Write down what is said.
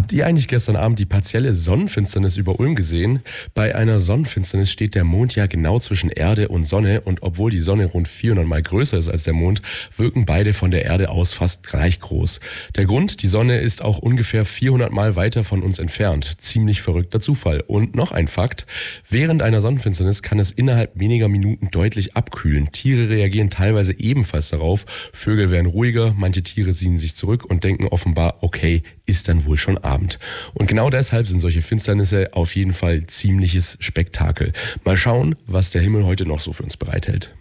Habt ihr eigentlich gestern Abend die partielle Sonnenfinsternis über Ulm gesehen? Bei einer Sonnenfinsternis steht der Mond ja genau zwischen Erde und Sonne und obwohl die Sonne rund 400 Mal größer ist als der Mond, wirken beide von der Erde aus fast gleich groß. Der Grund, die Sonne ist auch ungefähr 400 Mal weiter von uns entfernt. Ziemlich verrückter Zufall. Und noch ein Fakt, während einer Sonnenfinsternis kann es innerhalb weniger Minuten deutlich abkühlen. Tiere reagieren teilweise ebenfalls darauf. Vögel werden ruhiger, manche Tiere ziehen sich zurück und denken offenbar, okay, ist dann wohl schon Abend. Und genau deshalb sind solche Finsternisse auf jeden Fall ziemliches Spektakel. Mal schauen, was der Himmel heute noch so für uns bereithält.